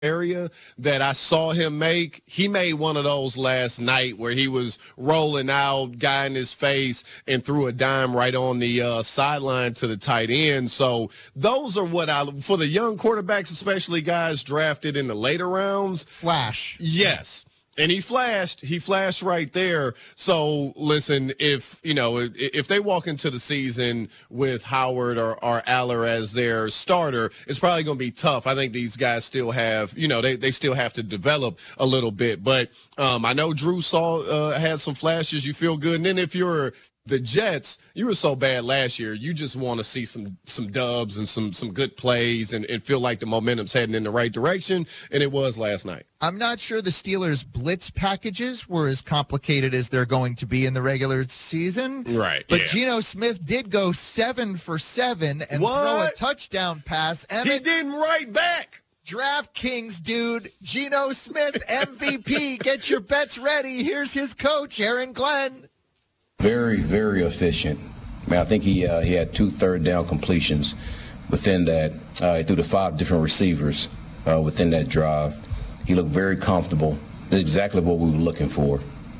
area that I saw him make. He made one of those last night where he was rolling out, guy in his face, and threw a dime right on the sideline to the tight end. So those are what for the young quarterbacks, especially guys drafted in the later rounds. Flash. Yes. And he flashed right there. So listen, if they walk into the season with Howard or Aller as their starter, it's probably going to be tough. I think these guys still have, they still have to develop a little bit. But I know Drew had some flashes. You feel good. And then if you're the Jets, you were so bad last year. You just want to see some dubs and some good plays and feel like the momentum's heading in the right direction, and it was last night. I'm not sure the Steelers' blitz packages were as complicated as they're going to be in the regular season. Right. But yeah. Geno Smith did go 7 for 7 and throw a touchdown pass. He didn't right back. DraftKings, dude. Geno Smith, MVP. Get your bets ready. Here's his coach, Aaron Glenn. Very, very efficient. I think he had 2 third-down completions within that. He threw to 5 different receivers within that drive. He looked very comfortable. That's exactly what we were looking for,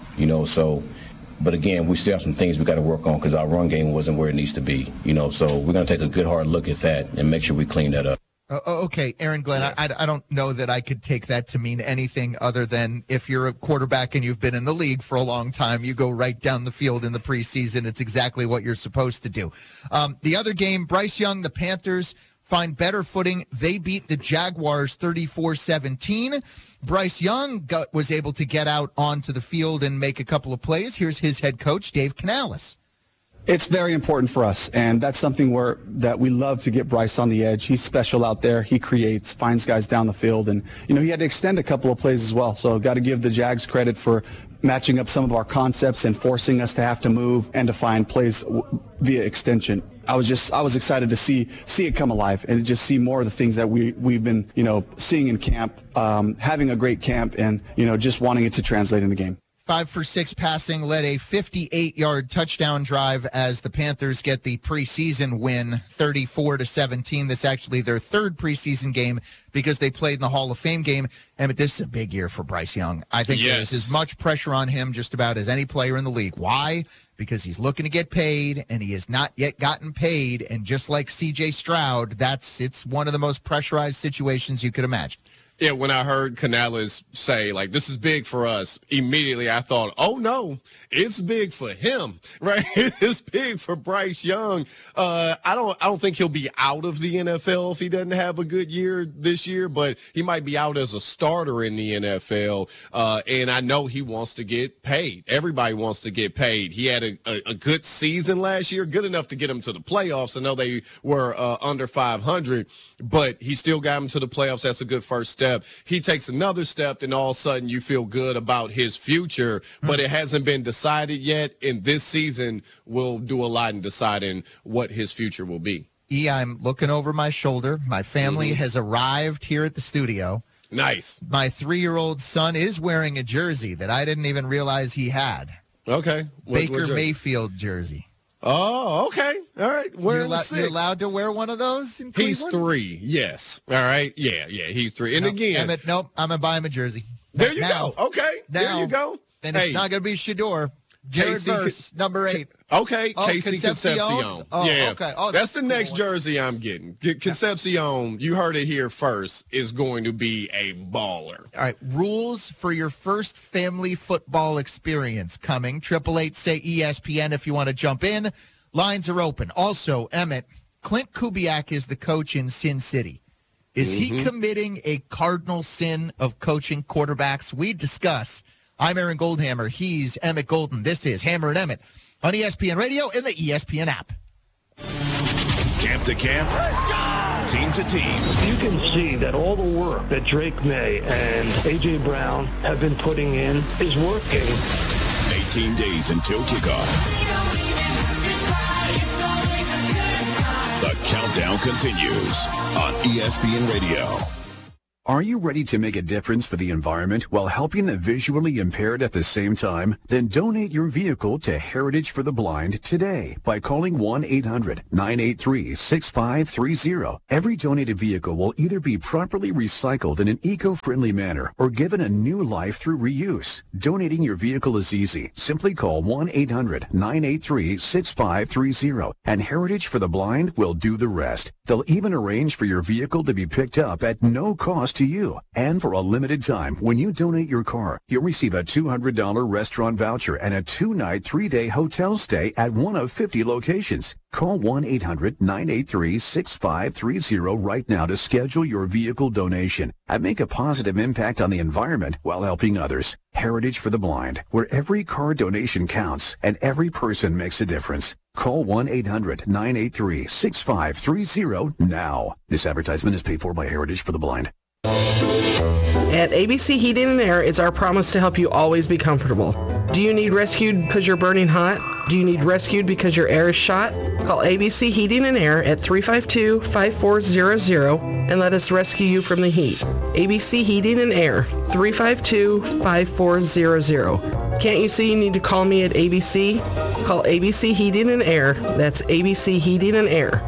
So, but again, we still have some things we got to work on because our run game wasn't where it needs to be, So we're going to take a good hard look at that and make sure we clean that up. Okay, Aaron Glenn, yeah. I don't know that I could take that to mean anything other than if you're a quarterback and you've been in the league for a long time, you go right down the field in the preseason. It's exactly what you're supposed to do. The other game, Bryce Young, the Panthers find better footing. They beat the Jaguars 34-17. Bryce Young was able to get out onto the field and make a couple of plays. Here's his head coach, Dave Canales. It's very important for us, and that's something that we love to get Bryce on the edge. He's special out there. He creates, finds guys down the field, and he had to extend a couple of plays as well. So got to give the Jags credit for matching up some of our concepts and forcing us to have to move and to find plays via extension. I was excited to see it come alive and just see more of the things that we've been seeing in camp, having a great camp, and just wanting it to translate in the game. 5 for 6 passing, led a 58-yard touchdown drive as the Panthers get the preseason win, 34-17. This is actually their third preseason game because they played in the Hall of Fame game. And this is a big year for Bryce Young. I think There's as much pressure on him just about as any player in the league. Why? Because he's looking to get paid, and he has not yet gotten paid. And just like C.J. Stroud, it's one of the most pressurized situations you could imagine. Yeah, when I heard Canales say, this is big for us, immediately I thought, oh, no, it's big for him, right? It's big for Bryce Young. I don't think he'll be out of the NFL if he doesn't have a good year this year, but he might be out as a starter in the NFL, and I know he wants to get paid. Everybody wants to get paid. He had a good season last year, good enough to get him to the playoffs. I know they were under 500, but he still got him to the playoffs. That's a good first step. He takes another step, then all of a sudden you feel good about his future, but it hasn't been decided yet, and this season will do a lot in deciding what his future will be. I'm looking over my shoulder. My family has arrived here at the studio. Nice. My 3-year-old son is wearing a jersey that I didn't even realize he had. Okay. Baker Mayfield jersey. Oh, okay. All right. You're allowed to wear one of those in Cleveland? He's 3, yes. All right. Yeah, he's 3. And again. Emmett, nope, I'm going to buy him a jersey. There you go. Okay. There you go. Then it's not going to be Shador. Jared Verse, number 8. Okay, Casey Concepcion. Oh, yeah, okay. Oh, that's the next jersey I'm getting. Concepcion, you heard it here first, is going to be a baller. All right, rules for your first family football experience coming. 888-SAY-ESPN if you want to jump in. Lines are open. Also, Emmett, Clint Kubiak is the coach in Sin City. Is he committing a cardinal sin of coaching quarterbacks? We discuss. I'm Aaron Goldhammer. He's Emmett Golden. This is Hammer and Emmett on ESPN Radio and the ESPN app. Camp to camp, team to team. You can see that all the work that Drake May and A.J. Brown have been putting in is working. 18 days until kickoff. The countdown continues on ESPN Radio. Are you ready to make a difference for the environment while helping the visually impaired at the same time? Then donate your vehicle to Heritage for the Blind today by calling 1-800-983-6530. Every donated vehicle will either be properly recycled in an eco-friendly manner or given a new life through reuse. Donating your vehicle is easy. Simply call 1-800-983-6530 and Heritage for the Blind will do the rest. They'll even arrange for your vehicle to be picked up at no cost to you. And for a limited time, when you donate your car, you'll receive a $200 restaurant voucher and a 2-night, 3-day hotel stay at one of 50 locations. Call 1-800-983-6530 right now to schedule your vehicle donation and make a positive impact on the environment while helping others. Heritage for the Blind, where every car donation counts and every person makes a difference. Call 1-800-983-6530 now. This advertisement is paid for by Heritage for the Blind. At ABC Heating and Air, it's our promise to help you always be comfortable. Do you need rescued because you're burning hot? Do you need rescued because your air is shot? Call ABC Heating and Air at 352-5400 and let us rescue you from the heat. ABC Heating and Air, 352-5400. Can't you see you need to call me at ABC? Call ABC Heating and Air. That's ABC Heating and Air,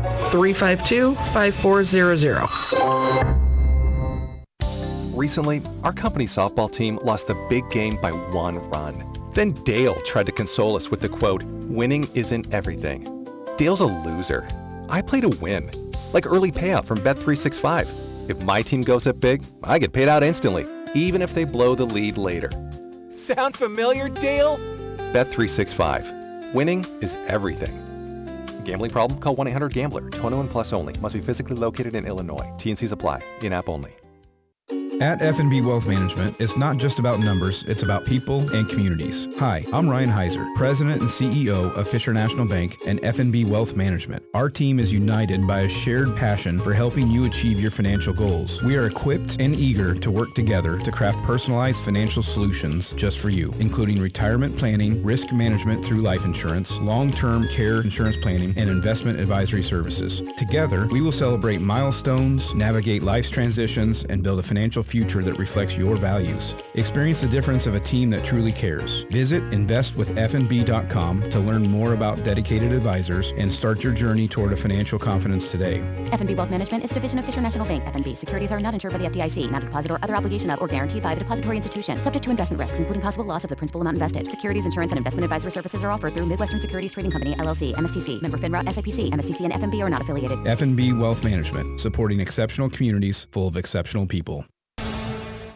352-5400. Recently, our company softball team lost the big game by 1 run. Then Dale tried to console us with the quote, "Winning isn't everything." Dale's a loser. I play to win. Like early payout from Bet365. If my team goes up big, I get paid out instantly, even if they blow the lead later. Sound familiar, Dale? Bet365. Winning is everything. Gambling problem? Call 1-800-GAMBLER. 21 plus only. Must be physically located in Illinois. T&Cs apply. In-app only. At F&B Wealth Management, it's not just about numbers, it's about people and communities. Hi, I'm Ryan Heiser, President and CEO of Fisher National Bank and F&B Wealth Management. Our team is united by a shared passion for helping you achieve your financial goals. We are equipped and eager to work together to craft personalized financial solutions just for you, including retirement planning, risk management through life insurance, long-term care insurance planning, and investment advisory services. Together, we will celebrate milestones, navigate life's transitions, and build a financial future that reflects your values. Experience the difference of a team that truly cares. Visit investwithfnb.com to learn more about dedicated advisors and start your journey toward a financial confidence today. F&B Wealth Management is a division of Fisher National Bank. F&B securities are not insured by the FDIC, not a deposit or other obligation of or guaranteed by the depository institution. Subject to investment risks, including possible loss of the principal amount invested. Securities, insurance, and investment advisory services are offered through Midwestern Securities Trading Company, LLC, MSTC. Member FINRA, SIPC. MSTC and F&B are not affiliated. F&B Wealth Management, supporting exceptional communities full of exceptional people.